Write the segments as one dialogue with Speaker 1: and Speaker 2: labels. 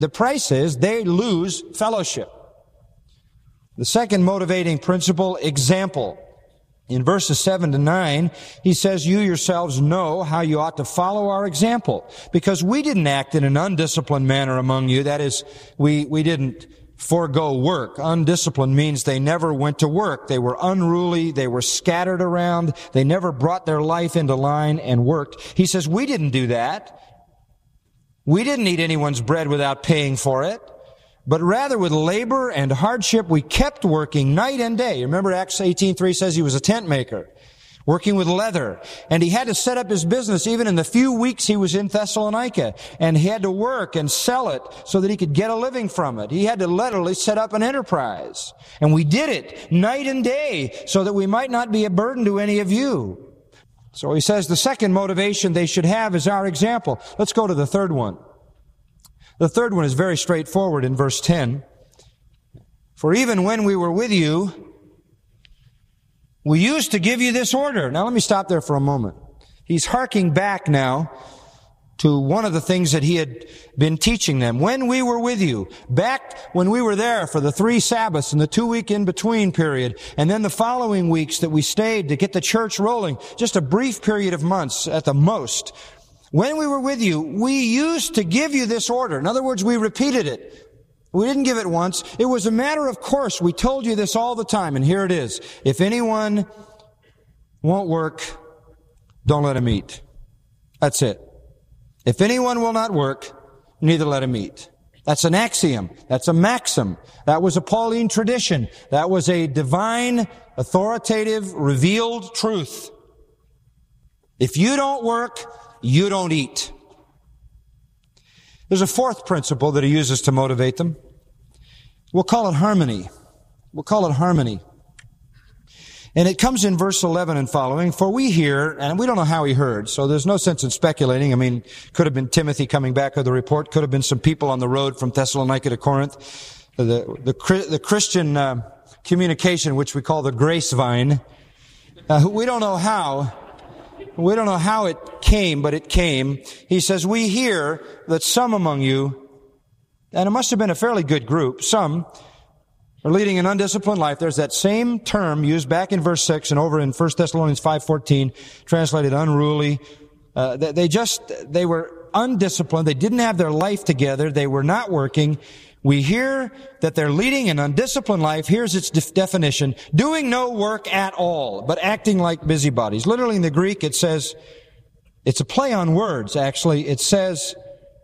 Speaker 1: The price is they lose fellowship. The second motivating principle, example. In verses 7 to 9, he says, you yourselves know how you ought to follow our example, because we didn't act in an undisciplined manner among you. That is, we didn't forego work. Undisciplined means they never went to work. They were unruly. They were scattered around. They never brought their life into line and worked. He says, we didn't do that. We didn't eat anyone's bread without paying for it, but rather with labor and hardship we kept working night and day. Remember Acts 18:3 says he was a tent maker, working with leather, and he had to set up his business even in the few weeks he was in Thessalonica, and he had to work and sell it so that he could get a living from it. He had to literally set up an enterprise, and we did it night and day so that we might not be a burden to any of you. So he says the second motivation they should have is our example. Let's go to the third one. The third one is very straightforward in verse 10. For even when we were with you, we used to give you this order. Now let me stop there for a moment. He's harking back now to one of the things that he had been teaching them. When we were with you, back when we were there for the 3 Sabbaths and the 2-week in-between period, and then the following weeks that we stayed to get the church rolling, just a brief period of months at the most. When we were with you, we used to give you this order. In other words, we repeated it. We didn't give it once. It was a matter of course. We told you this all the time, and here it is. If anyone won't work, don't let him eat. That's it. If anyone will not work, neither let him eat. That's an axiom. That's a maxim. That was a Pauline tradition. That was a divine, authoritative, revealed truth. If you don't work, you don't eat. There's a fourth principle that he uses to motivate them. We'll call it harmony. We'll call it harmony. And it comes in verse 11 and following. For we hear, and we don't know how he heard, so there's no sense in speculating. I mean, could have been Timothy coming back with the report. Could have been some people on the road from Thessalonica to Corinth. The Christian communication, which we call the grace vine. We don't know how. We don't know how it came, but it came. He says, we hear that some among you, and it must have been a fairly good group, some are leading an undisciplined life. There's that same term used back in verse 6 and over in 1 Thessalonians 5:14, translated unruly. They were undisciplined. They didn't have their life together. They were not working. We hear that they're leading an undisciplined life. Here's its definition. Doing no work at all, but acting like busybodies. Literally in the Greek it says, it's a play on words actually. It says,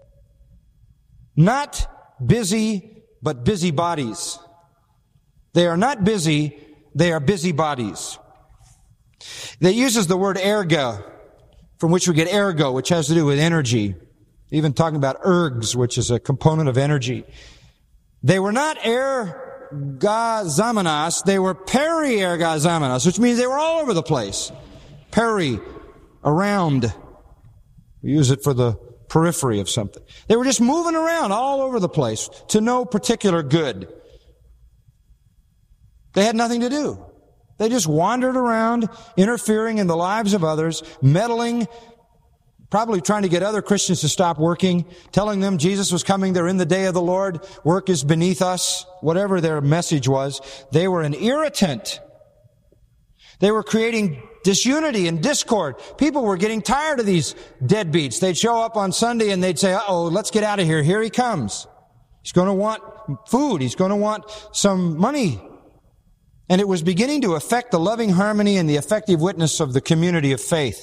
Speaker 1: not busy, but busybodies. They are not busy, they are busybodies. It uses the word erga, from which we get ergo, which has to do with energy. Even talking about ergs, which is a component of energy. They were not ergazamenos, they were periergazamenos, which means they were all over the place. Peri, around. We use it for the periphery of something. They were just moving around all over the place to no particular good. They had nothing to do. They just wandered around, interfering in the lives of others, meddling, probably trying to get other Christians to stop working, telling them Jesus was coming, they're in the day of the Lord, work is beneath us, whatever their message was. They were an irritant. They were creating disunity and discord. People were getting tired of these deadbeats. They'd show up on Sunday and they'd say, uh-oh, let's get out of here. Here he comes. He's going to want food. He's going to want some money. And it was beginning to affect the loving harmony and the effective witness of the community of faith.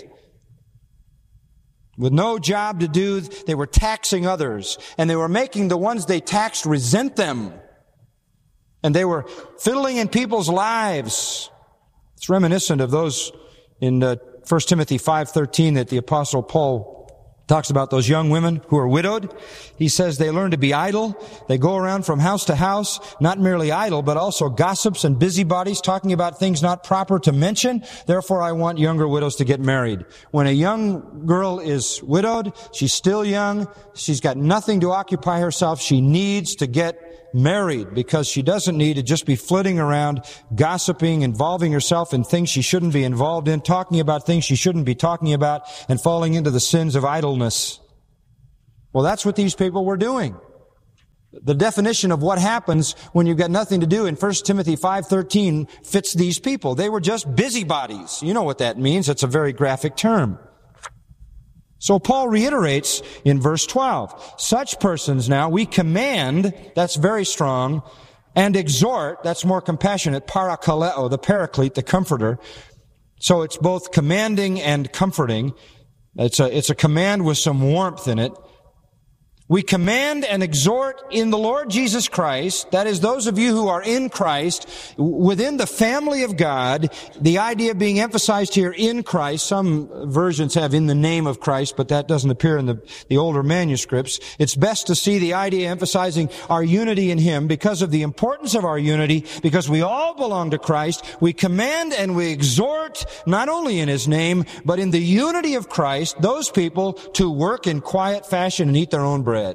Speaker 1: With no job to do, they were taxing others, and they were making the ones they taxed resent them. And they were fiddling in people's lives. It's reminiscent of those in 1 Timothy 5:13 that the Apostle Paul talks about, those young women who are widowed. He says they learn to be idle. They go around from house to house, not merely idle, but also gossips and busybodies, talking about things not proper to mention. Therefore, I want younger widows to get married. When a young girl is widowed, she's still young. She's got nothing to occupy herself. She needs to get married because she doesn't need to just be flitting around, gossiping, involving herself in things she shouldn't be involved in, talking about things she shouldn't be talking about, and falling into the sins of idleness. Well, that's what these people were doing. The definition of what happens when you've got nothing to do in 1 Timothy 5:13 fits these people. They were just busybodies. You know what that means. It's a very graphic term. So Paul reiterates in verse 12, such persons now we command, that's very strong, and exhort, that's more compassionate, parakaleo, the paraclete, the comforter. So it's both commanding and comforting. It's a command with some warmth in it. We command and exhort in the Lord Jesus Christ, that is, those of you who are in Christ, within the family of God, the idea being emphasized here in Christ. Some versions have in the name of Christ, but that doesn't appear in the older manuscripts. It's best to see the idea emphasizing our unity in Him because of the importance of our unity, because we all belong to Christ. We command and we exhort, not only in His name, but in the unity of Christ, those people to work in quiet fashion and eat their own bread.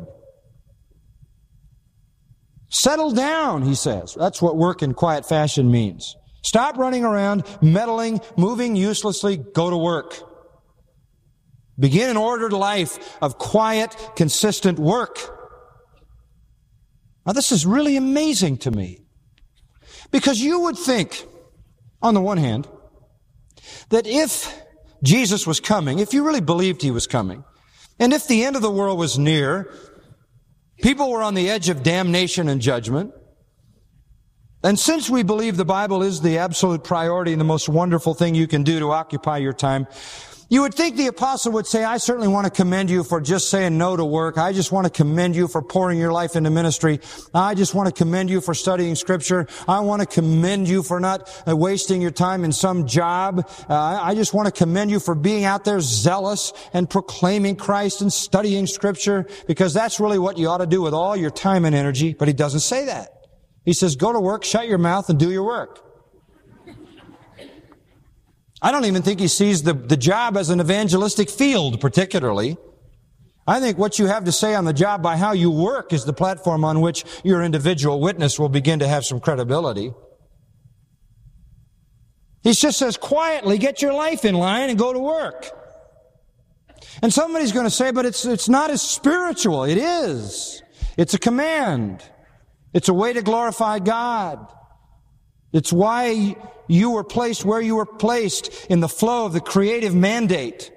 Speaker 1: Settle down, he says. That's what work in quiet fashion means. Stop running around, meddling, moving uselessly, go to work. Begin an ordered life of quiet, consistent work. Now this is really amazing to me. Because you would think, on the one hand, that if Jesus was coming, if you really believed He was coming, and if the end of the world was near, people were on the edge of damnation and judgment, and since we believe the Bible is the absolute priority and the most wonderful thing you can do to occupy your time, you would think the apostle would say, I certainly want to commend you for just saying no to work. I just want to commend you for pouring your life into ministry. I just want to commend you for studying Scripture. I want to commend you for not wasting your time in some job. I just want to commend you for being out there zealous and proclaiming Christ and studying Scripture, because that's really what you ought to do with all your time and energy. But he doesn't say that. He says, go to work, shut your mouth, and do your work. I don't even think he sees the job as an evangelistic field particularly. I think what you have to say on the job by how you work is the platform on which your individual witness will begin to have some credibility. He just says, quietly get your life in line and go to work. And somebody's going to say, but it's not as spiritual. It is. It's a command. It's a way to glorify God. It's why you were placed where you were placed in the flow of the creative mandate.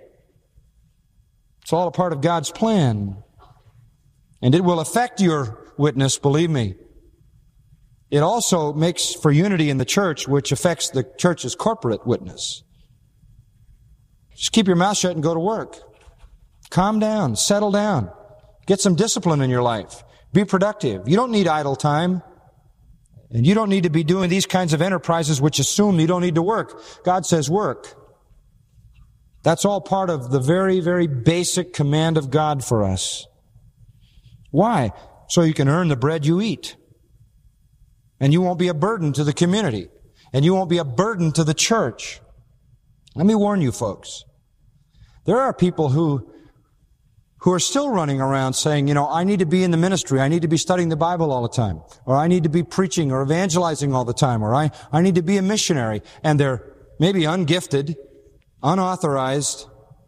Speaker 1: It's all a part of God's plan. And it will affect your witness, believe me. It also makes for unity in the church, which affects the church's corporate witness. Just keep your mouth shut and go to work. Calm down, settle down. Get some discipline in your life. Be productive. You don't need idle time. And you don't need to be doing these kinds of enterprises which assume you don't need to work. God says work. That's all part of the very, very basic command of God for us. Why? So you can earn the bread you eat. And you won't be a burden to the community. And you won't be a burden to the church. Let me warn you folks. There are people who are still running around saying, I need to be in the ministry. I need to be studying the Bible all the time. Or I need to be preaching or evangelizing all the time. Or I need to be a missionary. And they're maybe ungifted, unauthorized,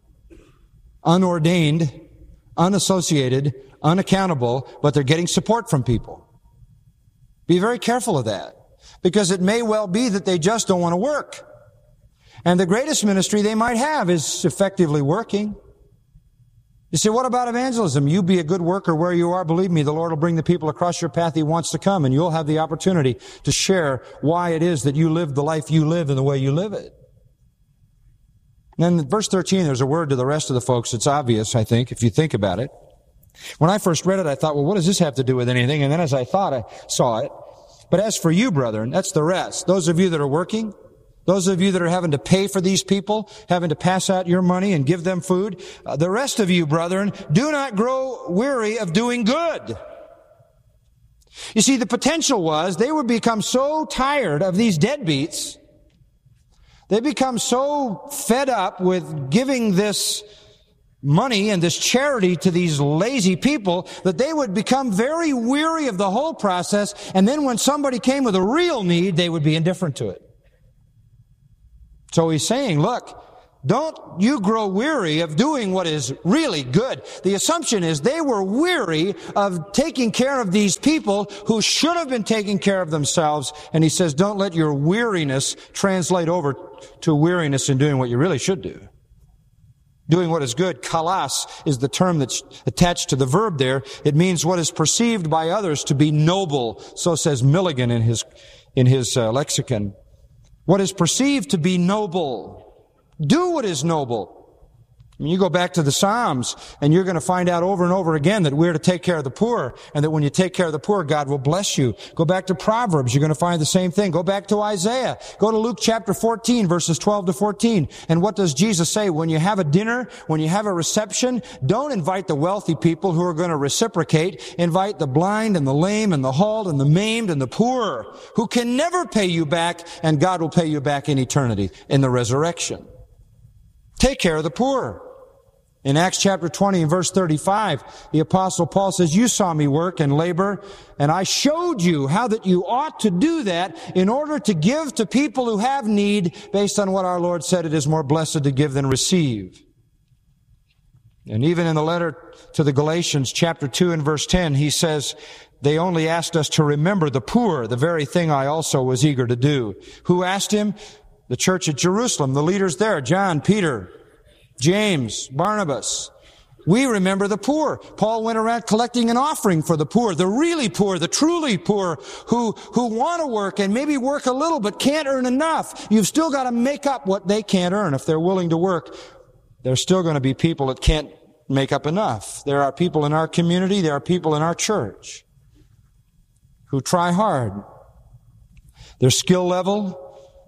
Speaker 1: unordained, unassociated, unaccountable, but they're getting support from people. Be very careful of that. Because it may well be that they just don't want to work. And the greatest ministry they might have is effectively working. You say, what about evangelism? You be a good worker where you are. Believe me, the Lord will bring the people across your path He wants to come, and you'll have the opportunity to share why it is that you live the life you live and the way you live it. And then in verse 13, there's a word to the rest of the folks. It's obvious, I think, if you think about it. When I first read it, I thought, well, what does this have to do with anything? And then as I thought, I saw it. But as for you, brethren, that's the rest. Those of you that are working, those of you that are having to pay for these people, having to pass out your money and give them food, the rest of you, brethren, do not grow weary of doing good. You see, the potential was they would become so tired of these deadbeats, they become so fed up with giving this money and this charity to these lazy people that they would become very weary of the whole process, and then when somebody came with a real need, they would be indifferent to it. So he's saying, look, Don't you grow weary of doing what is really good. The assumption is they were weary of taking care of these people who should have been taking care of themselves. And he says, don't let your weariness translate over to weariness in doing what you really should do. Doing what is good. Kalas is the term that's attached to the verb there. It means what is perceived by others to be noble. So says Milligan in his lexicon. What is perceived to be noble. Do what is noble. I mean, you go back to the Psalms, and you're going to find out over and over again that we're to take care of the poor, and that when you take care of the poor, God will bless you. Go back to Proverbs, you're going to find the same thing. Go back to Isaiah. Go to Luke chapter 14, verses 12 to 14. And what does Jesus say? When you have a dinner, when you have a reception, don't invite the wealthy people who are going to reciprocate. Invite the blind and the lame and the halt and the maimed and the poor, who can never pay you back, and God will pay you back in eternity, in the resurrection. Take care of the poor. In Acts chapter 20 and verse 35, the Apostle Paul says, you saw me work and labor, and I showed you how that you ought to do that in order to give to people who have need, based on what our Lord said, it is more blessed to give than receive. And even in the letter to the Galatians chapter 2 and verse 10, he says, they only asked us to remember the poor, the very thing I also was eager to do. Who asked him? The church at Jerusalem, the leaders there, John, Peter, James, Barnabas. We remember the poor. Paul went around collecting an offering for the poor, the really poor, the truly poor, who want to work and maybe work a little but can't earn enough. You've still got to make up what they can't earn. If they're willing to work, there's still going to be people that can't make up enough. There are people in our community, there are people in our church who try hard. Their skill level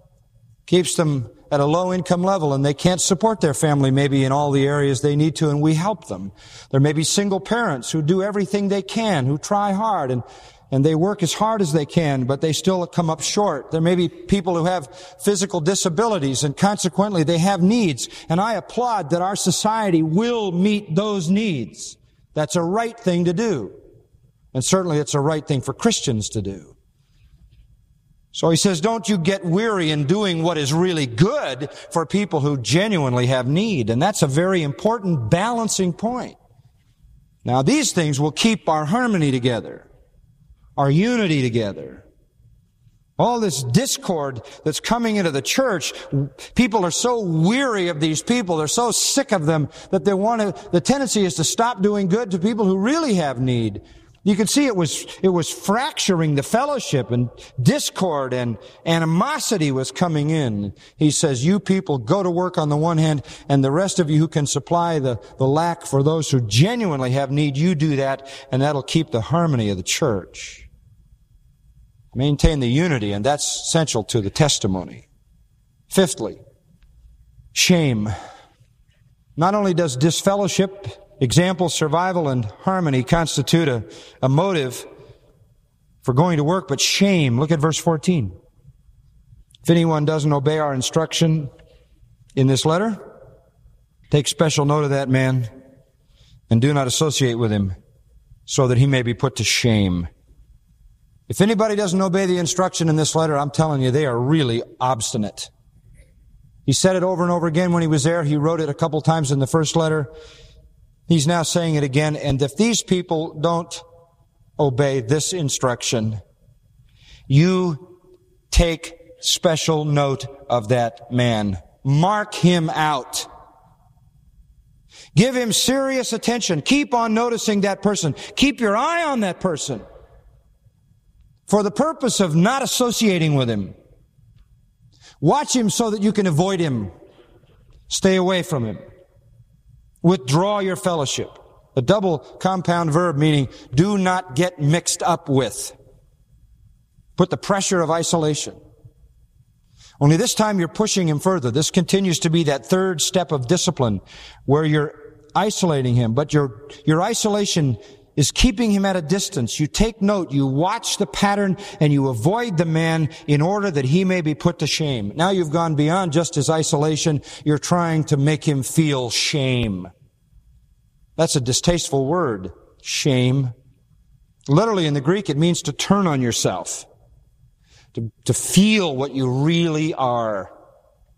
Speaker 1: keeps them at a low income level, and they can't support their family maybe in all the areas they need to, and we help them. There may be single parents who do everything they can, who try hard, and they work as hard as they can, but they still come up short. There may be people who have physical disabilities, and consequently they have needs, and I applaud that our society will meet those needs. That's a right thing to do, and certainly it's a right thing for Christians to do. So he says, don't you get weary in doing what is really good for people who genuinely have need. And that's a very important balancing point. Now, these things will keep our harmony together, our unity together. All this discord that's coming into the church, people are so weary of these people, they're so sick of them that the tendency is to stop doing good to people who really have need. You can see it was fracturing the fellowship, and discord and animosity was coming in. He says, you people go to work on the one hand, and the rest of you who can supply the lack for those who genuinely have need, you do that, and that'll keep the harmony of the church. Maintain the unity, and that's essential to the testimony. Fifthly, shame. Not only does disfellowship, example, survival, and harmony constitute a motive for going to work, but shame. Look at verse 14. If anyone doesn't obey our instruction in this letter, take special note of that man and do not associate with him, so that he may be put to shame. If anybody doesn't obey the instruction in this letter, I'm telling you, they are really obstinate. He said it over and over again when he was there. He wrote it a couple times in the first letter. He's now saying it again. And if these people don't obey this instruction, you take special note of that man. Mark him out. Give him serious attention. Keep on noticing that person. Keep your eye on that person for the purpose of not associating with him. Watch him so that you can avoid him. Stay away from him. Withdraw your fellowship. A double compound verb meaning do not get mixed up with. Put the pressure of isolation. Only this time you're pushing him further. This continues to be that third step of discipline where you're isolating him, but your isolation is keeping him at a distance. You take note, you watch the pattern, and you avoid the man in order that he may be put to shame. Now you've gone beyond just his isolation. You're trying to make him feel shame. That's a distasteful word, shame. Literally in the Greek, it means to turn on yourself, to feel what you really are.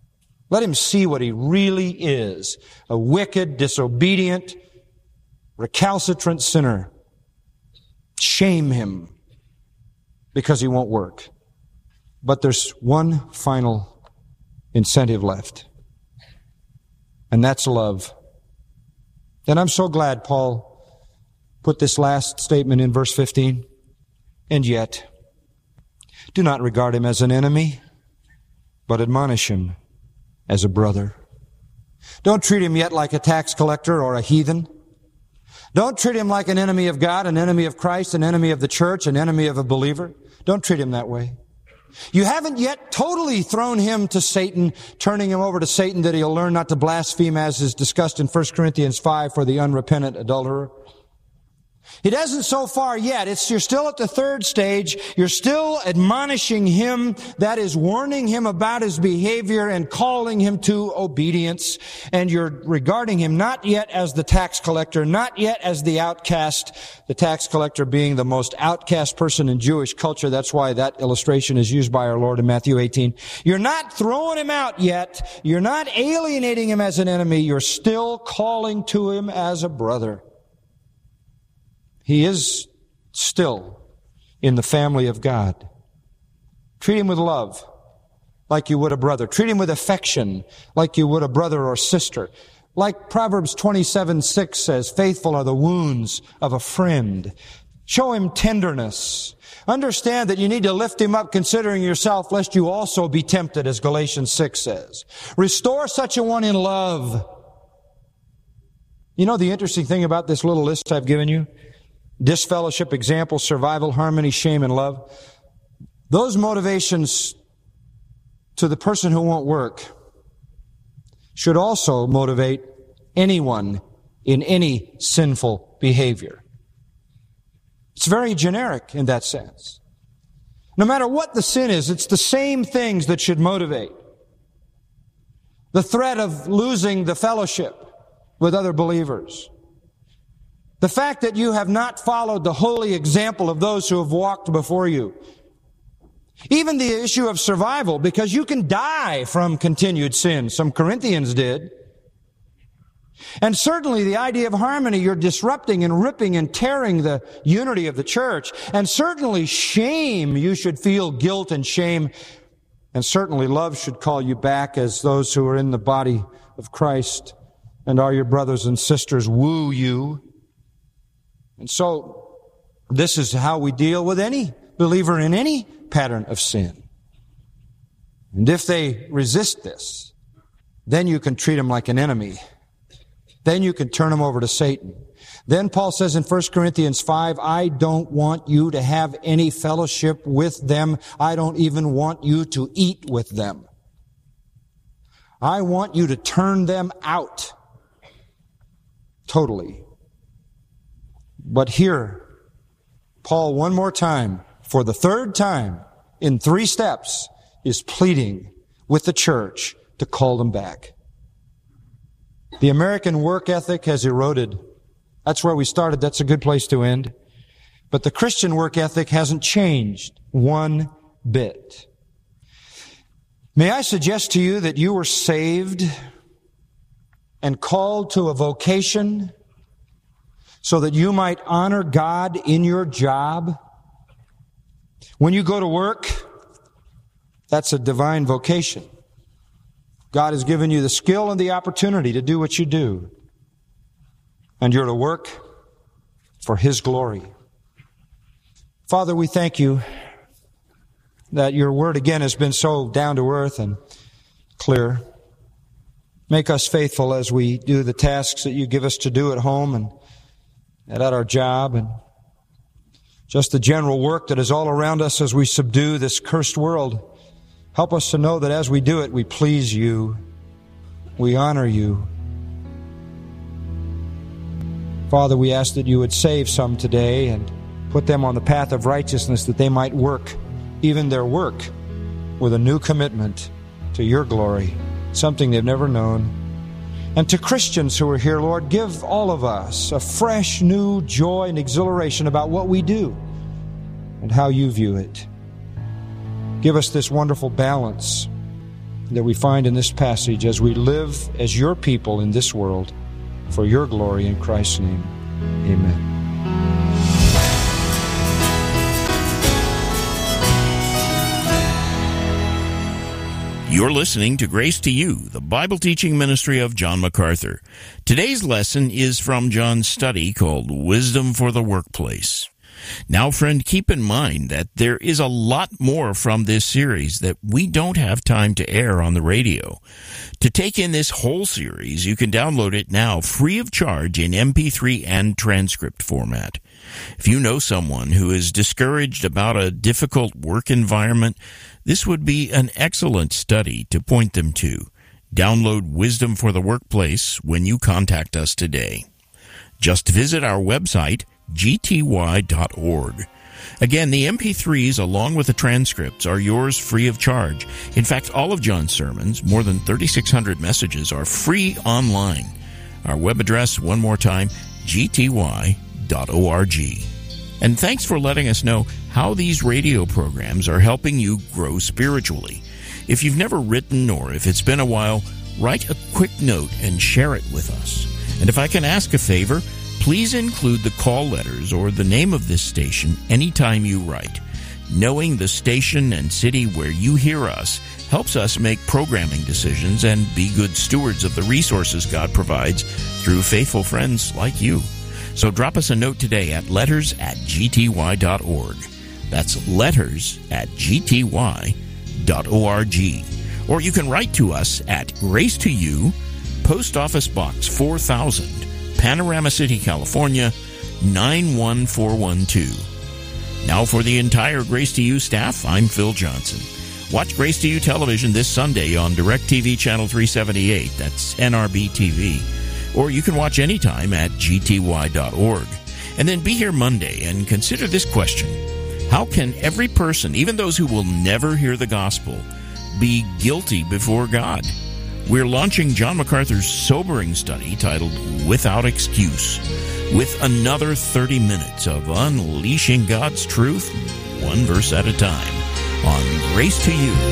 Speaker 1: Let him see what he really is, a wicked, disobedient, recalcitrant sinner. Shame him because he won't work. But there's one final incentive left, and that's love. And I'm so glad Paul put this last statement in verse 15. And yet, do not regard him as an enemy, but admonish him as a brother. Don't treat him yet like a tax collector or a heathen. Don't treat him like an enemy of God, an enemy of Christ, an enemy of the church, an enemy of a believer. Don't treat him that way. You haven't yet totally thrown him to Satan, turning him over to Satan that he'll learn not to blaspheme, as is discussed in 1 Corinthians 5 for the unrepentant adulterer. It hasn't so far yet. You're still at the third stage. You're still admonishing him, that is, warning him about his behavior and calling him to obedience. And you're regarding him not yet as the tax collector, not yet as the outcast, the tax collector being the most outcast person in Jewish culture. That's why that illustration is used by our Lord in Matthew 18. You're not throwing him out yet. You're not alienating him as an enemy. You're still calling to him as a brother. He is still in the family of God. Treat him with love, like you would a brother. Treat him with affection, like you would a brother or sister. Like Proverbs 27:6 says, faithful are the wounds of a friend. Show him tenderness. Understand that you need to lift him up, considering yourself, lest you also be tempted, as Galatians 6 says. Restore such a one in love. You know the interesting thing about this little list I've given you? Disfellowship, example, survival, harmony, shame, and love. Those motivations to the person who won't work should also motivate anyone in any sinful behavior. It's very generic in that sense. No matter what the sin is, it's the same things that should motivate. The threat of losing the fellowship with other believers. The fact that you have not followed the holy example of those who have walked before you. Even the issue of survival, because you can die from continued sin. Some Corinthians did. And certainly the idea of harmony, you're disrupting and ripping and tearing the unity of the church. And certainly shame, you should feel guilt and shame. And certainly love should call you back as those who are in the body of Christ and are your brothers and sisters woo you. And so, this is how we deal with any believer in any pattern of sin. And if they resist this, then you can treat them like an enemy. Then you can turn them over to Satan. Then Paul says in 1 Corinthians 5, I don't want you to have any fellowship with them. I don't even want you to eat with them. I want you to turn them out. Totally. But here, Paul one more time, for the third time, in 3 steps, is pleading with the church to call them back. The American work ethic has eroded. That's where we started. That's a good place to end. But the Christian work ethic hasn't changed one bit. May I suggest to you that you were saved and called to a vocation so that you might honor God in your job? When you go to work, that's a divine vocation. God has given you the skill and the opportunity to do what you do. And you're to work for His glory. Father, we thank you that your word again has been so down to earth and clear. Make us faithful as we do the tasks that you give us to do at home and at our job, and just the general work that is all around us as we subdue this cursed world. Help us to know that as we do it, we please you, we honor you. Father, we ask that you would save some today and put them on the path of righteousness, that they might work, even their work, with a new commitment to your glory, something they've never known. And to Christians who are here, Lord, give all of us a fresh, new joy and exhilaration about what we do and how you view it. Give us this wonderful balance that we find in this passage as we live as your people in this world for your glory in Christ's name. Amen.
Speaker 2: You're listening to Grace to You, the Bible teaching ministry of John MacArthur. Today's lesson is from John's study called Wisdom for the Workplace. Now, friend, keep in mind that there is a lot more from this series that we don't have time to air on the radio. To take in this whole series, you can download it now free of charge in MP3 and transcript format. If you know someone who is discouraged about a difficult work environment, this would be an excellent study to point them to. Download Wisdom for the Workplace when you contact us today. Just visit our website, gty.org. Again, the MP3s along with the transcripts are yours free of charge. In fact, all of John's sermons, more than 3,600 messages, are free online. Our web address, one more time, gty.org. And thanks for letting us know how these radio programs are helping you grow spiritually. If you've never written or if it's been a while, write a quick note and share it with us. And if I can ask a favor, please include the call letters or the name of this station anytime you write. Knowing the station and city where you hear us helps us make programming decisions and be good stewards of the resources God provides through faithful friends like you. So drop us a note today at letters@gty.org. That's letters@gty.org. Or you can write to us at Grace to You, Post Office Box 4000, Panorama City, California, 91412. Now for the entire Grace to You staff, I'm Phil Johnson. Watch Grace to You television this Sunday on DirecTV Channel 378. That's NRB TV. Or you can watch anytime at gty.org. And then be here Monday and consider this question. How can every person, even those who will never hear the gospel, be guilty before God? We're launching John MacArthur's sobering study titled Without Excuse, with another 30 minutes of unleashing God's truth, one verse at a time, on Grace to You.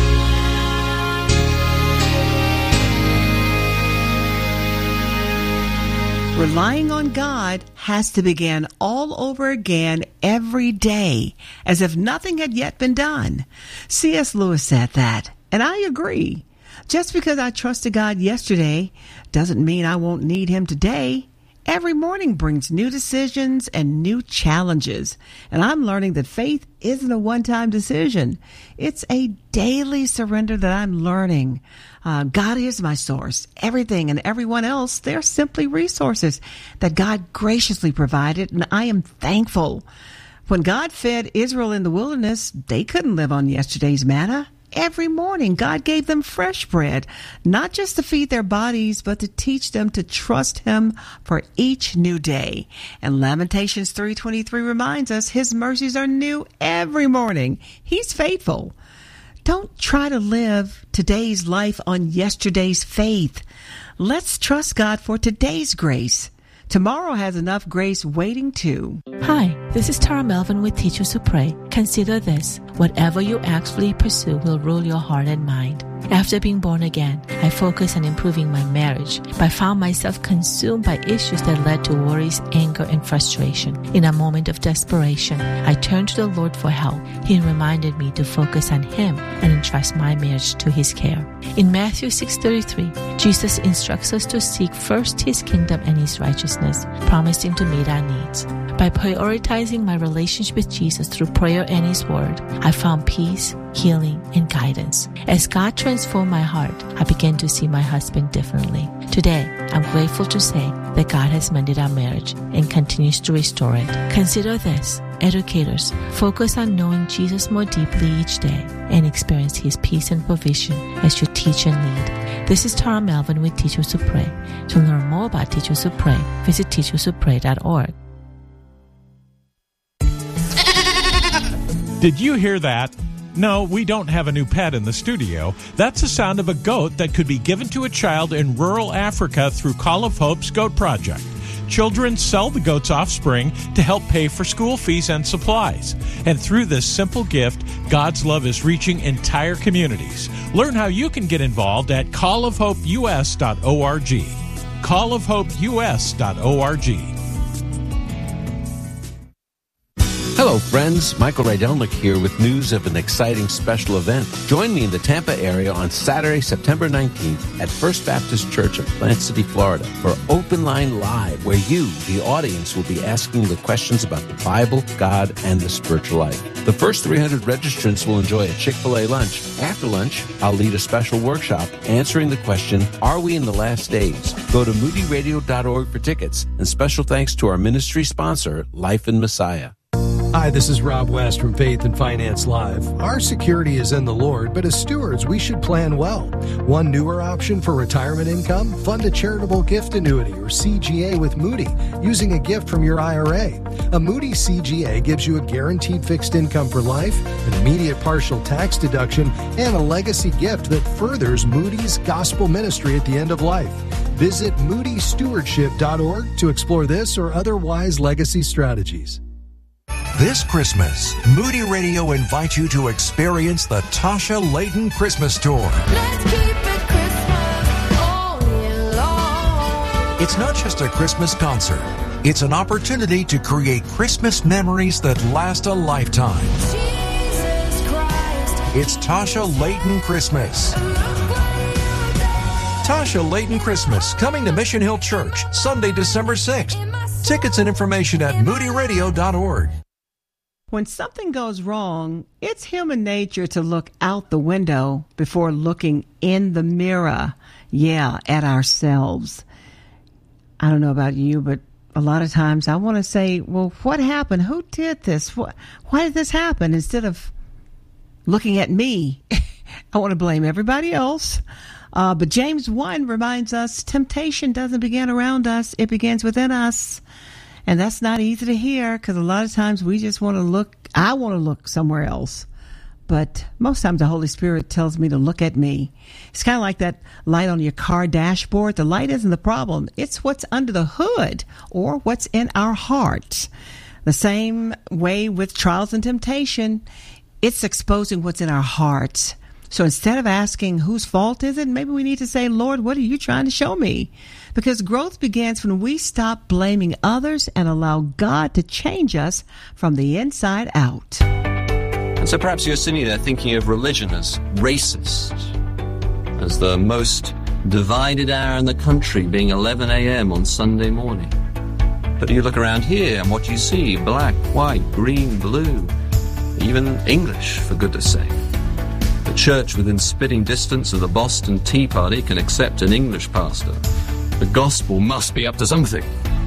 Speaker 3: Relying on God has to begin all over again every day, as if nothing had yet been done. C.S. Lewis said that, and I agree. Just because I trusted God yesterday doesn't mean I won't need Him today. Every morning brings new decisions and new challenges. And I'm learning that faith isn't a one-time decision. It's a daily surrender that I'm learning. God is my source. Everything and everyone else, they're simply resources that God graciously provided, and I am thankful. When God fed Israel in the wilderness, they couldn't live on yesterday's manna. Every morning, God gave them fresh bread, not just to feed their bodies, but to teach them to trust Him for each new day. And Lamentations 3:23 reminds us His mercies are new every morning. He's faithful. Don't try to live today's life on yesterday's faith. Let's trust God for today's grace. Tomorrow has enough grace waiting too.
Speaker 4: Hi, this is Tara Melvin with Teachers Who Pray. Consider this. Whatever you actively pursue will rule your heart and mind. After being born again, I focused on improving my marriage, but I found myself consumed by issues that led to worries, anger, and frustration. In a moment of desperation, I turned to the Lord for help. He reminded me to focus on Him and entrust my marriage to His care. In Matthew 6:33, Jesus instructs us to seek first His kingdom and His righteousness, promising to meet our needs. By prioritizing my relationship with Jesus through prayer and His Word, I found peace, healing, and guidance. As God transformed my heart, I began to see my husband differently. Today, I'm grateful to say that God has mended our marriage and continues to restore it. Consider this. Educators, focus on knowing Jesus more deeply each day and experience His peace and provision as you teach and lead. This is Tara Melvin with Teachers Who Pray. To learn more about Teachers Who Pray, visit teacherswhopray.org.
Speaker 5: Did you hear that? No, we don't have a new pet in the studio. That's the sound of a goat that could be given to a child in rural Africa through Call of Hope's Goat Project. Children sell the goat's offspring to help pay for school fees and supplies. And through this simple gift, God's love is reaching entire communities. Learn how you can get involved at callofhopeus.org. callofhopeus.org.
Speaker 6: Hello, friends. Michael Rydelnik here with news of an exciting special event. Join me in the Tampa area on Saturday, September 19th at First Baptist Church of Plant City, Florida for Open Line Live, where you, the audience, will be asking the questions about the Bible, God, and the spiritual life. The first 300 registrants will enjoy a Chick-fil-A lunch. After lunch, I'll lead a special workshop answering the question, are we in the last days? Go to moodyradio.org for tickets. And special thanks to our ministry sponsor, Life in Messiah.
Speaker 7: Hi, this is Rob West from Faith and Finance Live. Our security is in the Lord, but as stewards, we should plan well. One newer option for retirement income, fund a charitable gift annuity or CGA with Moody using a gift from your IRA. A Moody CGA gives you a guaranteed fixed income for life, an immediate partial tax deduction, and a legacy gift that furthers Moody's gospel ministry at the end of life. Visit moodystewardship.org to explore this or other wise legacy strategies.
Speaker 8: This Christmas, Moody Radio invites you to experience the Tasha Layton Christmas Tour.
Speaker 9: Let's keep it Christmas all year long.
Speaker 8: It's not just a Christmas concert. It's an opportunity to create Christmas memories that last a lifetime.
Speaker 9: Jesus Christ.
Speaker 8: It's Tasha Layton Christmas. Tasha Layton Christmas, coming to Mission Hill Church, Sunday, December 6th. Tickets and information at moodyradio.org.
Speaker 3: When something goes wrong, it's human nature to look out the window before looking in the mirror, at ourselves. I don't know about you, but a lot of times I want to say, well, what happened? Who did this? Why did this happen? Instead of looking at me, I want to blame everybody else. But James 1 reminds us temptation doesn't begin around us. It begins within us. And that's not easy to hear because a lot of times we just want to look, I want to look somewhere else. But most times the Holy Spirit tells me to look at me. It's kind of like that light on your car dashboard. The light isn't the problem. It's what's under the hood or what's in our hearts. The same way with trials and temptation, it's exposing what's in our hearts. So instead of asking whose fault is it, maybe we need to say, Lord, what are you trying to show me? Because growth begins when we stop blaming others and allow God to change us from the inside out.
Speaker 10: And so perhaps you're sitting there thinking of religion as racist, as the most divided hour in the country being 11 a.m. on Sunday morning. But you look around here and what do you see? Black, white, green, blue, even English, for goodness sake. The church within spitting distance of the Boston Tea Party can accept an English pastor. The gospel must be up to something.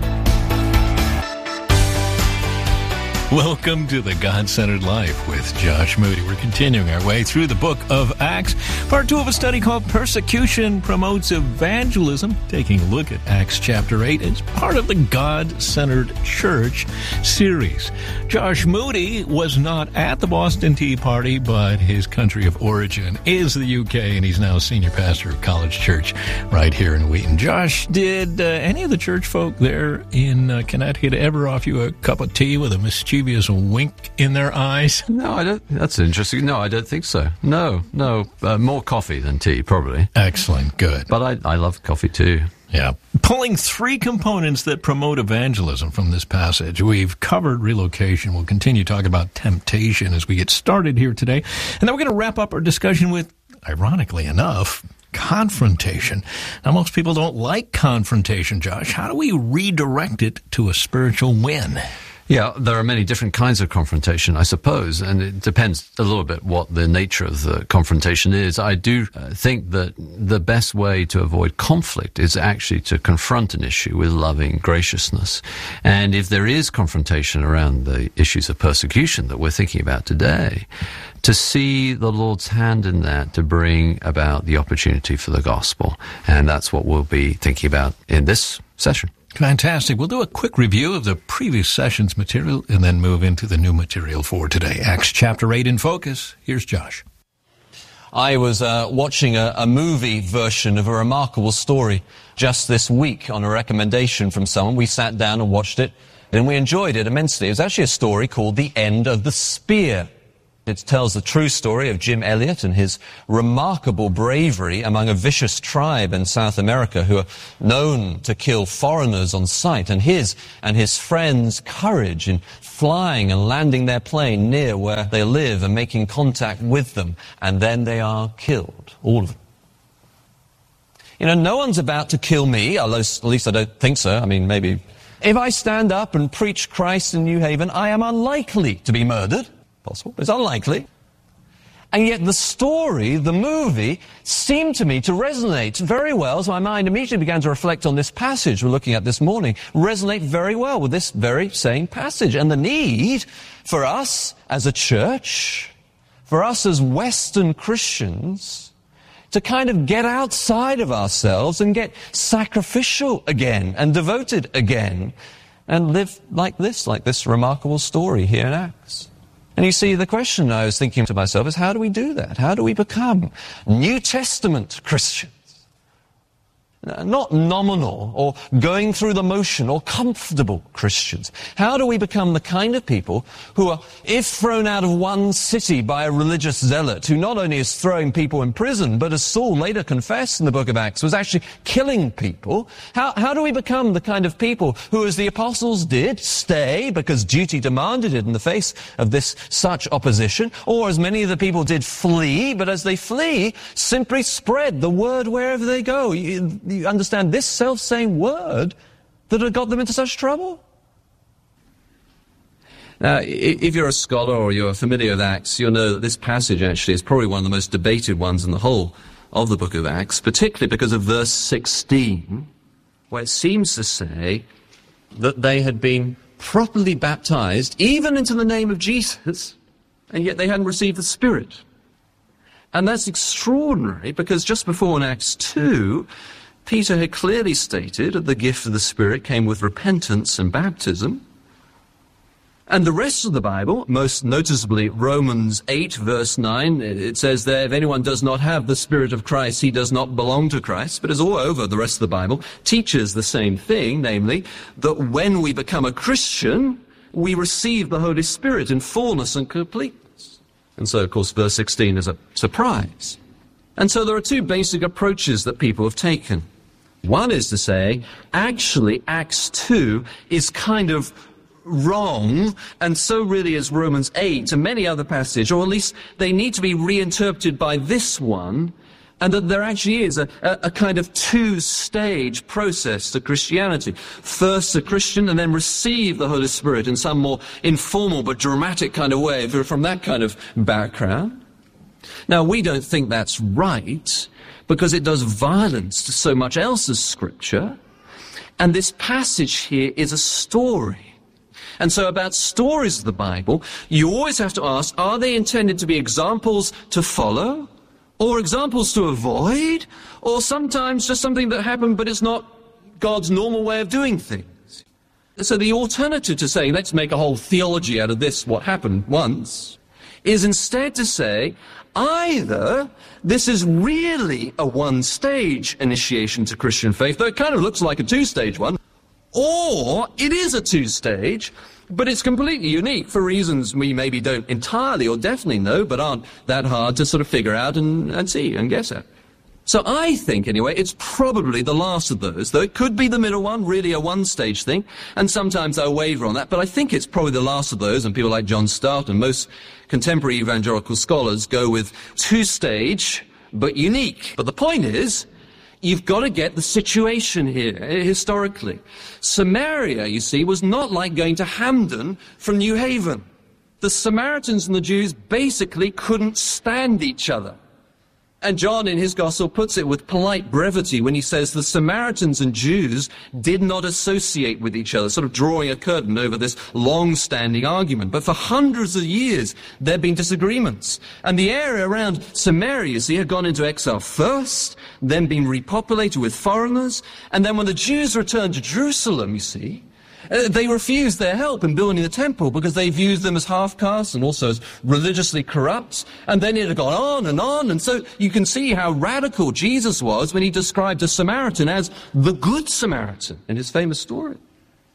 Speaker 11: Welcome to the God-Centered Life with Josh Moody. We're continuing our way through the book of Acts. Part 2 of a study called Persecution Promotes Evangelism, taking a look at Acts chapter 8 as part of the God-Centered Church series. Josh Moody was not at the Boston Tea Party, but his country of origin is the UK, and he's now senior pastor of College Church right here in Wheaton. Josh, did any of the church folk there in Connecticut ever offer you a cup of tea with a mischievous wink in their eyes?
Speaker 10: No, I don't. That's interesting. No, I don't think so. No. More coffee than tea, probably.
Speaker 11: Excellent. Good.
Speaker 10: But I love coffee too.
Speaker 11: Yeah. Pulling 3 components that promote evangelism from this passage. We've covered relocation. We'll continue talking about temptation as we get started here today. And then we're going to wrap up our discussion with, ironically enough, confrontation. Now, most people don't like confrontation, Josh. How do we redirect it to a spiritual win?
Speaker 10: Yeah, there are many different kinds of confrontation, I suppose, and it depends a little bit what the nature of the confrontation is. I do think that the best way to avoid conflict is actually to confront an issue with loving graciousness. And if there is confrontation around the issues of persecution that we're thinking about today, to see the Lord's hand in that to bring about the opportunity for the gospel. And that's what we'll be thinking about in this session.
Speaker 11: Fantastic. We'll do a quick review of the previous session's material and then move into the new material for today. Acts chapter 8 in focus. Here's Josh.
Speaker 10: I was watching a movie version of a remarkable story just this week on a recommendation from someone. We sat down and watched it, and we enjoyed it immensely. It was actually a story called The End of the Spear.
Speaker 12: It tells the true story of Jim Elliot and his remarkable bravery among a vicious tribe in South America who are known to kill foreigners on sight, and his friends' courage in flying and landing their plane near where they live and making contact with them, and then they are killed, all of them. You know, no one's about to kill me, at least I don't think so. I mean, maybe. If I stand up and preach Christ in New Haven, I am unlikely to be murdered. Possible, but it's unlikely. And yet the story, the movie, seemed to me to resonate very well, so my mind immediately began to reflect on this passage we're looking at this morning, resonate very well with this very same passage, and the need for us as a church, for us as Western Christians, to kind of get outside of ourselves and get sacrificial again and devoted again and live like this remarkable story here in Acts. And you see, the question I was thinking to myself is, how do we do that? How do we become New Testament Christians? Not nominal or going through the motion or comfortable Christians. How do we become the kind of people who are, if thrown out of one city by a religious zealot who not only is throwing people in prison, but as Saul later confessed in the book of Acts, was actually killing people? How do we become the kind of people who, as the apostles did, stay because duty demanded it in the face of this such opposition, or as many of the people did, flee, but as they flee, simply spread the word wherever they go? You understand, this self-same word that had got them into such trouble? Now, if you're a scholar or you're familiar with Acts, you'll know that this passage actually is probably one of the most debated ones in the whole of the book of Acts, particularly because of verse 16, where it seems to say that they had been properly baptized, even into the name of Jesus, and yet they hadn't received the Spirit. And that's extraordinary, because just before in Acts 2, Peter had clearly stated that the gift of the Spirit came with repentance and baptism. And the rest of the Bible, most noticeably Romans 8, verse 9, it says there, if anyone does not have the Spirit of Christ, he does not belong to Christ. But it's all over the rest of the Bible, teaches the same thing, namely, that when we become a Christian, we receive the Holy Spirit in fullness and completeness. And so, of course, verse 16 is a surprise. And so there are two basic approaches that people have taken. One is to say, actually, Acts 2 is kind of wrong, and so really is Romans 8 and many other passages, or at least they need to be reinterpreted by this one, and that there actually is a kind of two-stage process to Christianity. First a Christian, and then receive the Holy Spirit in some more informal but dramatic kind of way, if you're from that kind of background. Now, we don't think that's right, because it does violence to so much else as Scripture. And this passage here is a story. And so about stories of the Bible, you always have to ask, are they intended to be examples to follow? Or examples to avoid? Or sometimes just something that happened, but it's not God's normal way of doing things? So the alternative to saying, let's make a whole theology out of this, what happened once, is instead to say, either this is really a one-stage initiation to Christian faith, though it kind of looks like a two-stage one, or it is a two-stage, but it's completely unique for reasons we maybe don't entirely or definitely know, but aren't that hard to sort of figure out and see and guess at. So I think, anyway, it's probably the last of those, though it could be the middle one, really a one-stage thing, and sometimes I waver on that, but I think it's probably the last of those, and people like John Stott and most contemporary evangelical scholars go with two-stage, but unique. But the point is, you've got to get the situation here, historically. Samaria, you see, was not like going to Hamden from New Haven. The Samaritans and the Jews basically couldn't stand each other. And John in his gospel puts it with polite brevity when he says the Samaritans and Jews did not associate with each other, sort of drawing a curtain over this long-standing argument. But for hundreds of years, there have been disagreements. And the area around Samaria, you see, had gone into exile first, then been repopulated with foreigners. And then when the Jews returned to Jerusalem, you see, they refused their help in building the temple because they viewed them as half-castes and also as religiously corrupt. And then it had gone on and on. And so you can see how radical Jesus was when he described a Samaritan as the Good Samaritan in his famous story.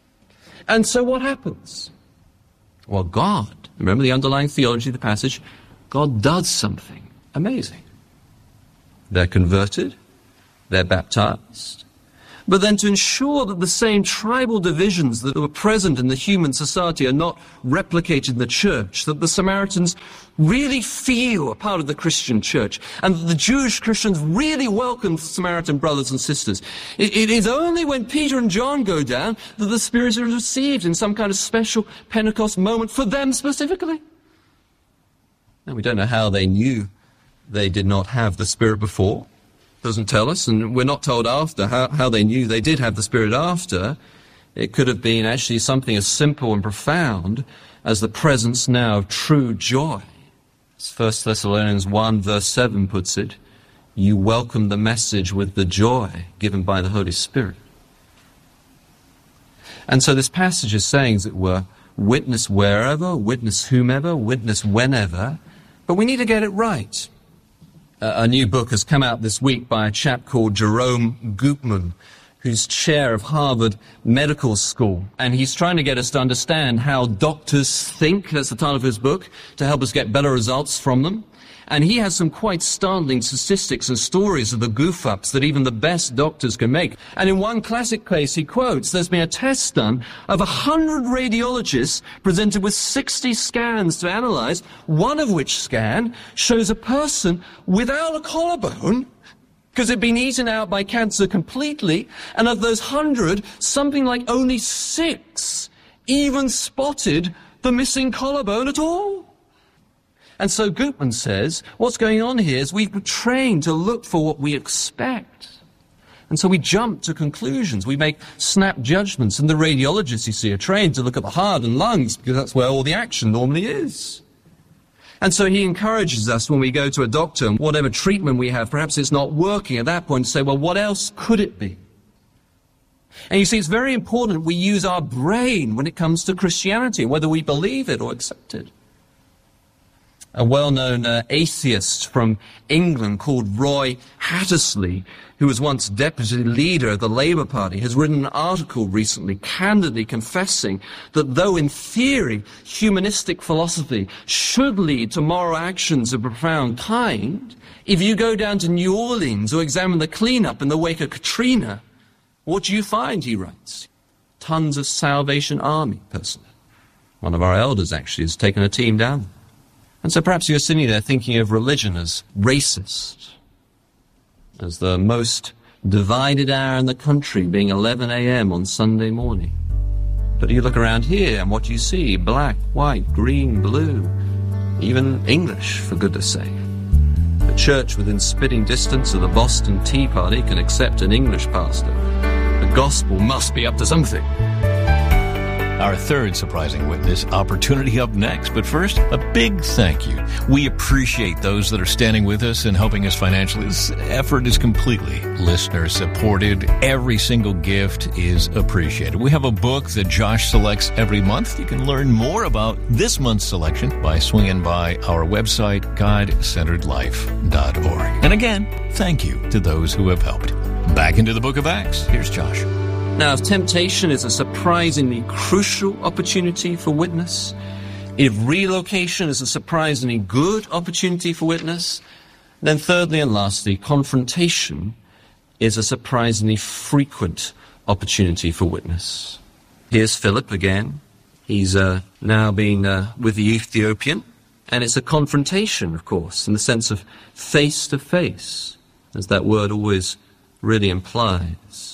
Speaker 12: And so what happens? Well, God, remember the underlying theology of the passage, God does something amazing. They're converted, they're baptized. But then to ensure that the same tribal divisions that were present in the human society are not replicated in the church, that the Samaritans really feel a part of the Christian church, and that the Jewish Christians really welcome Samaritan brothers and sisters. It is only when Peter and John go down that the Spirit is received in some kind of special Pentecost moment for them specifically. Now, we don't know how they knew they did not have the Spirit before. Doesn't tell us, and we're not told after how they knew they did have the Spirit after. It could have been actually something as simple and profound as the presence now of true joy. As 1 Thessalonians 1 verse 7 puts it, you welcome the message with the joy given by the Holy Spirit. And so this passage is saying, as it were, witness wherever, witness whomever, witness whenever, but we need to get it right. A new book has come out this week by a chap called Jerome Gutman, who's chair of Harvard Medical School. And he's trying to get us to understand how doctors think, that's the title of his book, to help us get better results from them. And he has some quite startling statistics and stories of the goof-ups that even the best doctors can make. And in one classic case, he quotes, there's been a test done of 100 radiologists presented with 60 scans to analyze, one of which scan shows a person without a collarbone because it'd been eaten out by cancer completely, and of those 100, something like only 6 even spotted the missing collarbone at all. And so Gutman says, what's going on here is we've trained to look for what we expect. And so we jump to conclusions. We make snap judgments. And the radiologists, you see, are trained to look at the heart and lungs because that's where all the action normally is. And so he encourages us when we go to a doctor, and whatever treatment we have, perhaps it's not working at that point, to say, well, what else could it be? And you see, it's very important we use our brain when it comes to Christianity, whether we believe it or accept it. A well-known atheist from England called Roy Hattersley, who was once deputy leader of the Labour Party, has written an article recently candidly confessing that though in theory humanistic philosophy should lead to moral actions of profound kind, if you go down to New Orleans or examine the cleanup in the wake of Katrina, what do you find, he writes? Tons of Salvation Army personnel. One of our elders actually has taken a team down there. And so perhaps you're sitting there thinking of religion as racist, as the most divided hour in the country being 11 a.m. on Sunday morning. But you look around here and what do you see? Black, white, green, blue, even English, for goodness sake. A church within spitting distance of the Boston Tea Party can accept an English pastor. The gospel must be up to something.
Speaker 11: Our third surprising witness opportunity up next. But first, a big thank you. We appreciate those that are standing with us and helping us financially. This effort is completely listener supported. Every single gift is appreciated. We have a book that Josh selects every month. You can learn more about this month's selection by swinging by our website, GodCenteredLife.org. And again, thank you to those who have helped. Back into the book of Acts. Here's Josh.
Speaker 12: Now, if temptation is a surprisingly crucial opportunity for witness, if relocation is a surprisingly good opportunity for witness, then thirdly and lastly, confrontation is a surprisingly frequent opportunity for witness. Here's Philip again. He's now been with the Ethiopian, and it's a confrontation, of course, in the sense of face to face, as that word always really implies.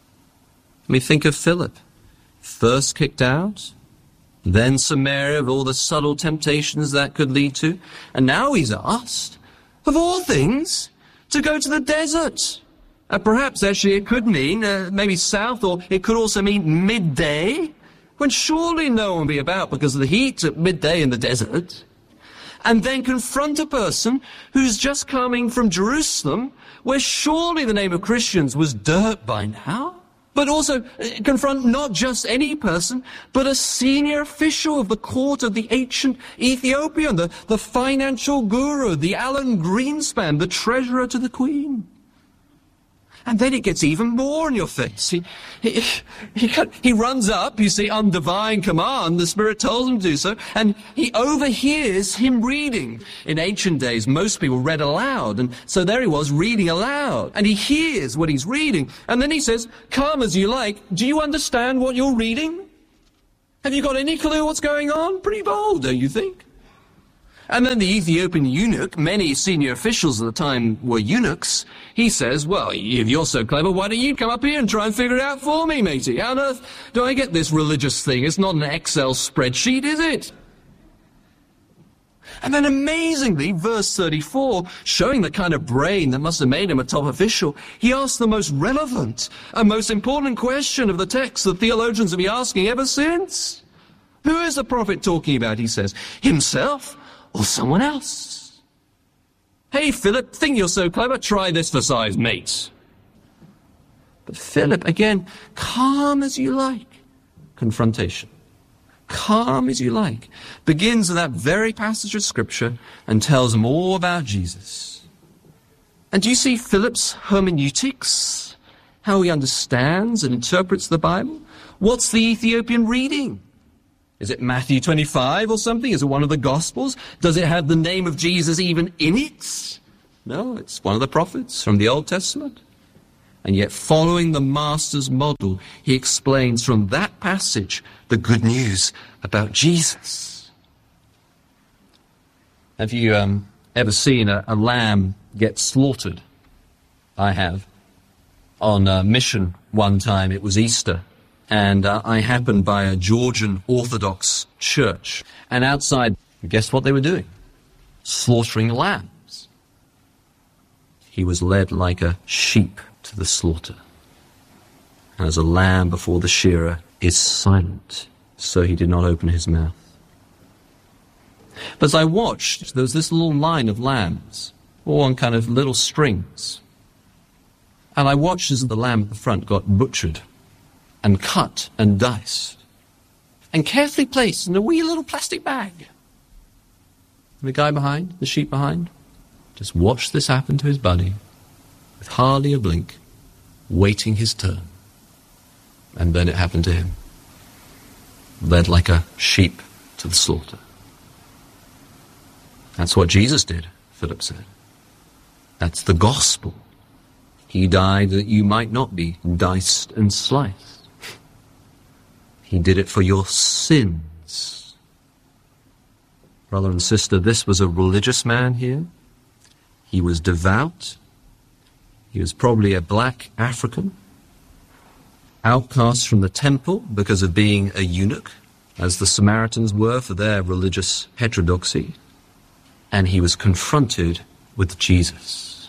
Speaker 12: I mean, think of Philip, first kicked out, then Samaria with all the subtle temptations that could lead to, and now he's asked, of all things, to go to the desert. Perhaps actually it could mean maybe south, or it could also mean midday, when surely no one will be about because of the heat at midday in the desert. And then confront a person who's just coming from Jerusalem, where surely the name of Christians was dirt by now. But also confront not just any person, but a senior official of the court of the ancient Ethiopian, the financial guru, the Alan Greenspan, the treasurer to the queen. And then it gets even more in your face. He runs up, you see, on divine command. The Spirit tells him to do so, and he overhears him reading. In ancient days, most people read aloud, and so there he was reading aloud, and he hears what he's reading, and then he says, "Come as you like. Do you understand what you're reading? Have you got any clue what's going on?" Pretty bold, don't you think? And then the Ethiopian eunuch, many senior officials at the time were eunuchs, he says, "Well, if you're so clever, why don't you come up here and try and figure it out for me, matey? How on earth do I get this religious thing? It's not an Excel spreadsheet, is it?" And then amazingly, verse 34, showing the kind of brain that must have made him a top official, he asks the most relevant and most important question of the text that theologians have been asking ever since. Who is the prophet talking about, he says? Himself or someone else? "Hey, Philip, think you're so clever? Try this for size, mate." But Philip, again, calm as you like, confrontation. Calm as you like, begins with that very passage of Scripture and tells them all about Jesus. And do you see Philip's hermeneutics? How he understands and interprets the Bible? What's the Ethiopian reading? Is it Matthew 25 or something? Is it one of the Gospels? Does it have the name of Jesus even in it? No, it's one of the prophets from the Old Testament. And yet, following the Master's model, he explains from that passage the good news about Jesus. Have you ever seen a lamb get slaughtered? I have. On a mission one time, it was Easter, and I happened by a Georgian Orthodox church. And outside, guess what they were doing? Slaughtering lambs. He was led like a sheep to the slaughter. And as a lamb before the shearer is silent, so he did not open his mouth. But as I watched, there was this little line of lambs, all on kind of little strings. And I watched as the lamb at the front got butchered and cut and diced and carefully placed in a wee little plastic bag. And the guy behind, the sheep behind, just watched this happen to his buddy with hardly a blink, waiting his turn. And then it happened to him. Led like a sheep to the slaughter. That's what Jesus did, Philip said. That's the gospel. He died that you might not be diced and sliced. He did it for your sins. Brother and sister, this was a religious man here. He was devout. He was probably a black African, outcast from the temple because of being a eunuch, as the Samaritans were for their religious heterodoxy. And he was confronted with Jesus.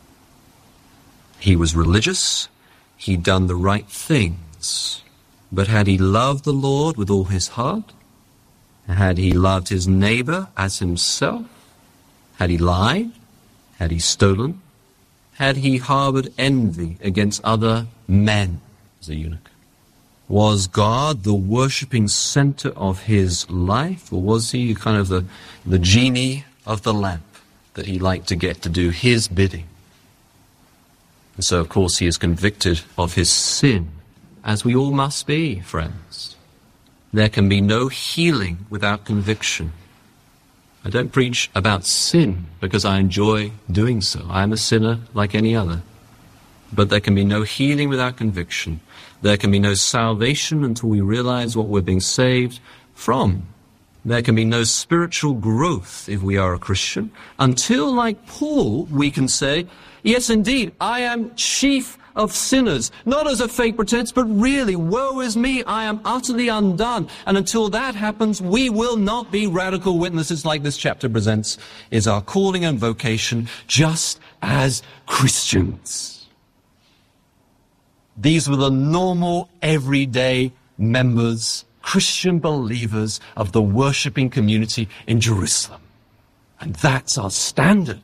Speaker 12: He was religious. He'd done the right things. But had he loved the Lord with all his heart? Had he loved his neighbor as himself? Had he lied? Had he stolen? Had he harbored envy against other men as a eunuch? Was God the worshipping center of his life? Or was he kind of the genie of the lamp that he liked to get to do his bidding? And so, of course, he is convicted of his sin, as we all must be, friends. There can be no healing without conviction. I don't preach about sin because I enjoy doing so. I am a sinner like any other. But there can be no healing without conviction. There can be no salvation until we realize what we're being saved from. There can be no spiritual growth if we are a Christian until, like Paul, we can say, yes, indeed, I am chief of sinners, not as a fake pretense, but really, woe is me, I am utterly undone. And until that happens, we will not be radical witnesses like this chapter presents is our calling and vocation, just as Christians. These were the normal, everyday members, Christian believers of the worshipping community in Jerusalem. And that's our standard.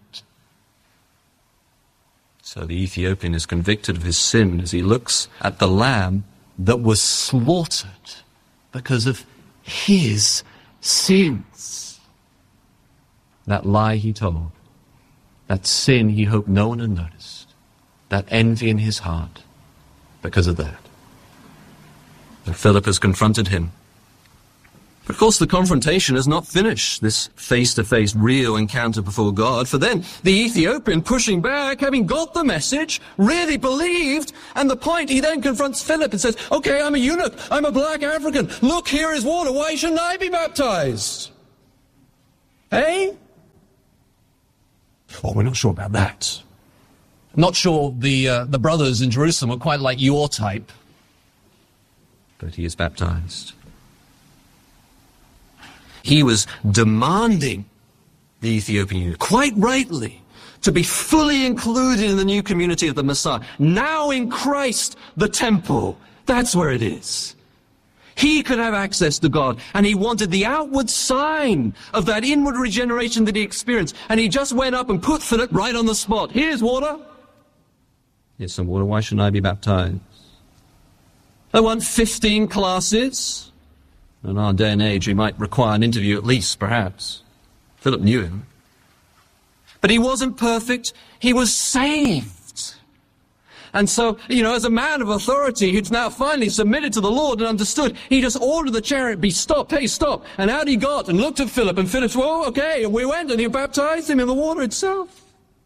Speaker 12: So the Ethiopian is convicted of his sin as he looks at the lamb that was slaughtered because of his sins. That lie he told, that sin he hoped no one had noticed, that envy in his heart because of that. And Philip has confronted him. But of course, the confrontation is not finished, this face-to-face real encounter before God, for then the Ethiopian pushing back, having got the message, really believed, and the point, he then confronts Philip and says, okay, I'm a eunuch, I'm a black African, look, here is water, why shouldn't I be baptized? Hey? Oh, we're not sure about that. Not sure the brothers in Jerusalem are quite like your type. But he is baptized. He was demanding the Ethiopian eunuch, quite rightly, to be fully included in the new community of the Messiah. Now in Christ, the temple, that's where it is. He could have access to God, and he wanted the outward sign of that inward regeneration that he experienced. And he just went up and put Philip right on the spot. Here's water. Here's some water. Why shouldn't I be baptized? I want 15 classes. In our day and age, we might require an interview at least, perhaps. Philip knew him. But he wasn't perfect. He was saved. And so, as a man of authority who's now finally submitted to the Lord and understood, he just ordered the chariot be stopped. Hey, stop. And out he got and looked at Philip. And Philip said, well, okay. And we went and he baptized him in the water itself.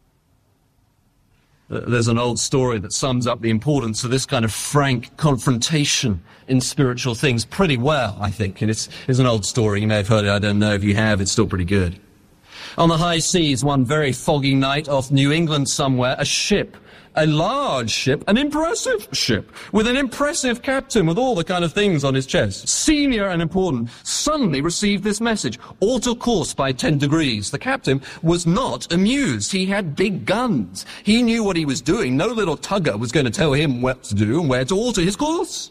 Speaker 12: There's an old story that sums up the importance of this kind of frank confrontation in spiritual things pretty well, I think. And it's an old story. You may have heard it. I don't know if you have. It's still pretty good. On the high seas, one very foggy night off New England somewhere, a ship, a large ship, an impressive ship, with an impressive captain with all the kind of things on his chest, senior and important, suddenly received this message: alter course by 10 degrees. The captain was not amused. He had big guns. He knew what he was doing. No little tugger was going to tell him what to do and where to alter his course.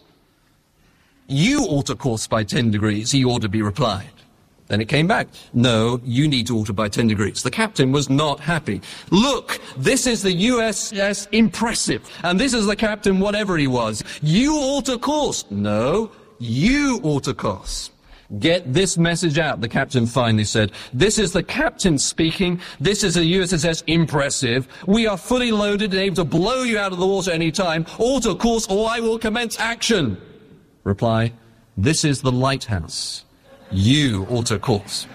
Speaker 12: You alter course by 10 degrees, he ought to be replied. Then it came back. No, you need to alter by 10 degrees. The captain was not happy. Look, this is the USS Impressive, and this is the captain, whatever he was. You alter course. No, you alter course. Get this message out, the captain finally said. This is the captain speaking. This is the USS Impressive. We are fully loaded and able to blow you out of the water any time. Alter course or I will commence action. Reply, this is the lighthouse. You alter course.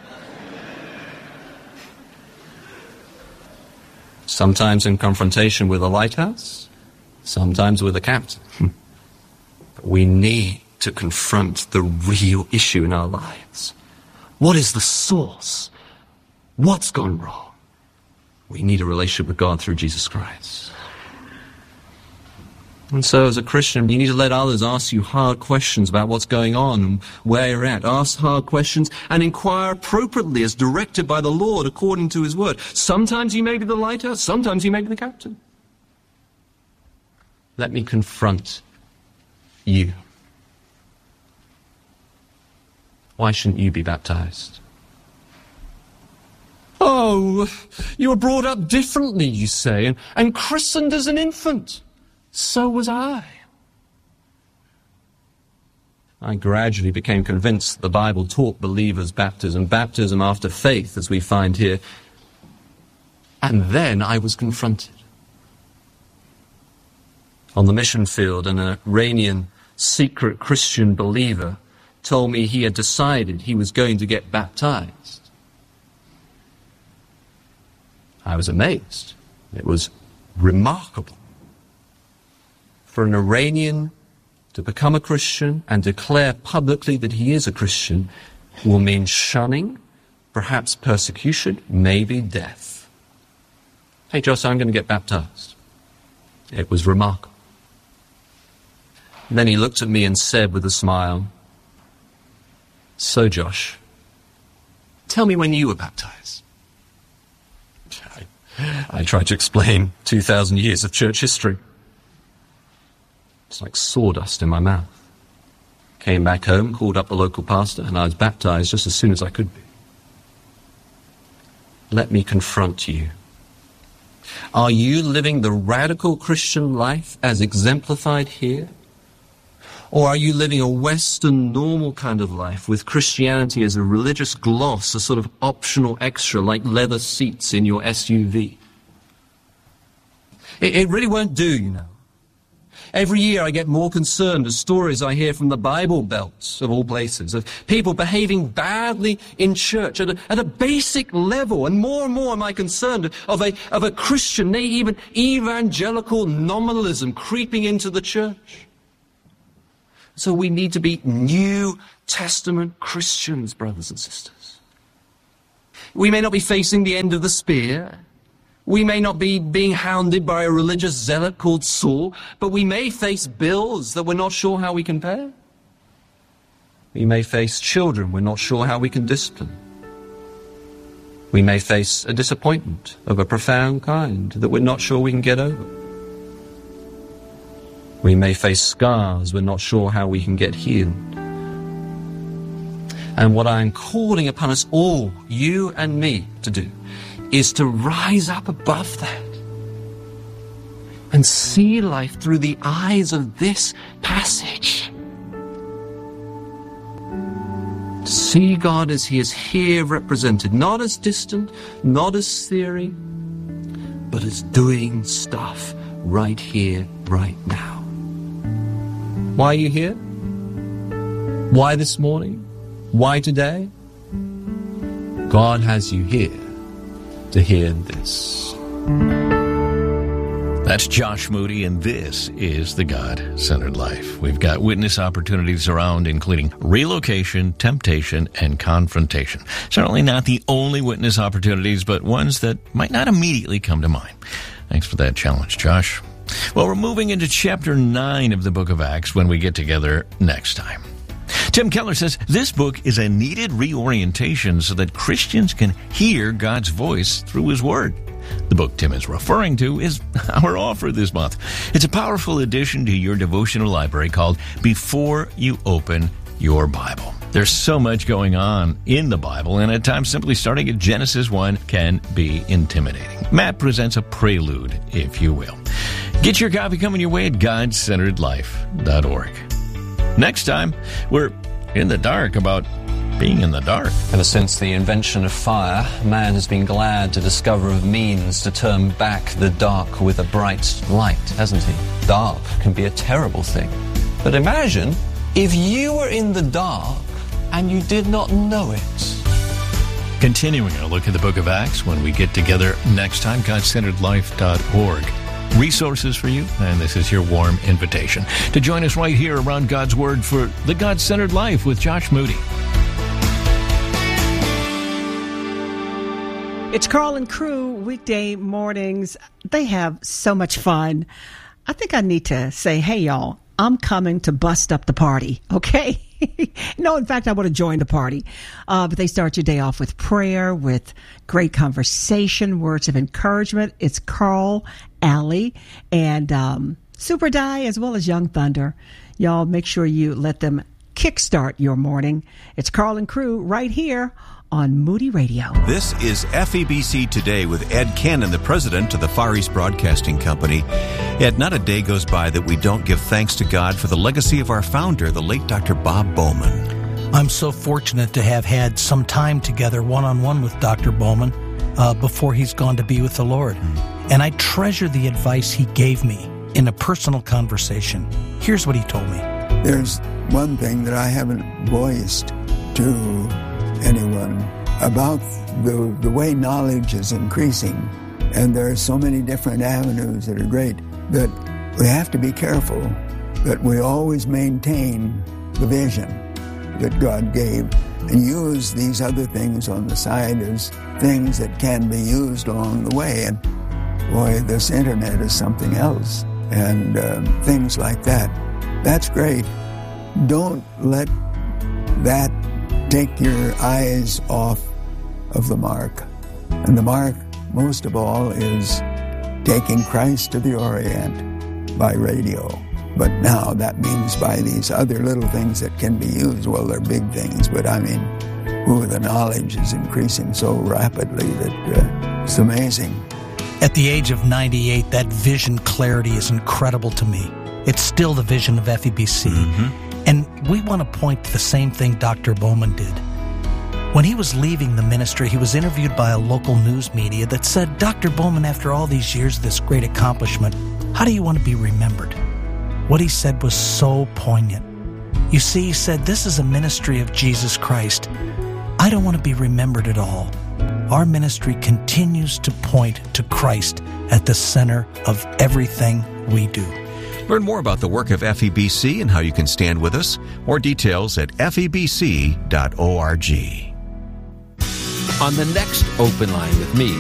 Speaker 12: Sometimes in confrontation with a lighthouse, sometimes with a captain. But we need to confront the real issue in our lives. What is the source? What's gone wrong? We need a relationship with God through Jesus Christ. And so as a Christian, you need to let others ask you hard questions about what's going on and where you're at. Ask hard questions and inquire appropriately as directed by the Lord according to his word. Sometimes you may be the lighthouse, sometimes you may be the captain. Let me confront you. Why shouldn't you be baptized? Oh, you were brought up differently, you say, and christened as an infant. So was I. I gradually became convinced the Bible taught believers baptism after faith, as we find here. And then I was confronted. On the mission field, an Iranian secret Christian believer told me he had decided he was going to get baptized. I was amazed. It was remarkable. For an Iranian to become a Christian and declare publicly that he is a Christian will mean shunning, perhaps persecution, maybe death. Hey, Josh, I'm going to get baptized. It was remarkable. And then he looked at me and said with a smile, so, Josh, tell me when you were baptized. I tried to explain 2,000 years of church history. It's like sawdust in my mouth. Came back home, called up the local pastor, and I was baptized just as soon as I could be. Let me confront you. Are you living the radical Christian life as exemplified here? Or are you living a Western normal kind of life with Christianity as a religious gloss, a sort of optional extra like leather seats in your SUV? It really won't do, you know. Every year I get more concerned as stories I hear from the Bible Belt, of all places, of people behaving badly in church at a basic level. And more am I concerned of a Christian, nay, even evangelical nominalism creeping into the church. So we need to be New Testament Christians, brothers and sisters. We may not be facing the end of the spear. We may not be being hounded by a religious zealot called Saul, but we may face bills that we're not sure how we can pay. We may face children we're not sure how we can discipline. We may face a disappointment of a profound kind that we're not sure we can get over. We may face scars we're not sure how we can get healed. And what I'm calling upon us all, you and me, to do is to rise up above that and see life through the eyes of this passage. To see God as he is here represented, not as distant, not as theory, but as doing stuff right here, right now. Why are you here? Why this morning? Why today? God has you here to hear this.
Speaker 11: That's Josh Moody, and this is The God-Centered Life. We've got witness opportunities around, including relocation, temptation, and confrontation. Certainly not the only witness opportunities, but ones that might not immediately come to mind. Thanks for that challenge, Josh. Well, we're moving into chapter 9 of the book of Acts when we get together next time. Tim Keller says this book is a needed reorientation so that Christians can hear God's voice through his word. The book Tim is referring to is our offer this month. It's a powerful addition to your devotional library called Before You Open Your Bible. There's so much going on in the Bible, and at times simply starting at Genesis 1 can be intimidating. Matt presents a prelude, if you will. Get your copy coming your way at GodCenteredLife.org. Next time, we're in the dark about being in the dark.
Speaker 12: Ever since the invention of fire, man has been glad to discover a means to turn back the dark with a bright light, hasn't he? Dark can be a terrible thing. But imagine if you were in the dark and you did not know it.
Speaker 11: Continuing our look at the book of Acts when we get together next time, GodCenteredLife.org. Resources for you, and this is your warm invitation to join us right here around God's Word for The God-Centered Life with Josh Moody.
Speaker 3: It's Carl and Crew, weekday mornings. They have so much fun. I think I need to say, hey, y'all, I'm coming to bust up the party, okay? No, in fact, I want to join the party. But they start your day off with prayer, with great conversation, words of encouragement. It's Carl, Allie, and Super Di, as well as Young Thunder. Y'all make sure you let them kickstart your morning. It's Carl and Crew right here on Moody Radio.
Speaker 13: This is FEBC Today with Ed Cannon, the president of the Far East Broadcasting Company. Ed, not a day goes by that we don't give thanks to God for the legacy of our founder, the late Dr. Bob Bowman.
Speaker 14: I'm so fortunate to have had some time together one-on-one with Dr. Bowman before he's gone to be with the Lord. And I treasure the advice he gave me in a personal conversation. Here's what he told me.
Speaker 15: There's one thing that I haven't voiced to anyone about the way knowledge is increasing, and there are so many different avenues that are great, that we have to be careful that we always maintain the vision that God gave and use these other things on the side as things that can be used along the way. And boy, this internet is something else, and things like that. That's great. Don't let that take your eyes off of the mark. And the mark, most of all, is taking Christ to the Orient by radio. But now that means by these other little things that can be used. Well, they're big things, but I mean, the knowledge is increasing so rapidly that it's amazing.
Speaker 14: At the age of 98, that vision clarity is incredible to me. It's still the vision of FEBC. Mm-hmm. And we want to point to the same thing Dr. Bowman did. When he was leaving the ministry, he was interviewed by a local news media that said, "Dr. Bowman, after all these years of this great accomplishment, how do you want to be remembered?" What he said was so poignant. You see, he said, "This is a ministry of Jesus Christ. I don't want to be remembered at all. Our ministry continues to point to Christ at the center of everything we do."
Speaker 13: Learn more about the work of FEBC and how you can stand with us. More details at febc.org.
Speaker 6: On the next Open Line with me,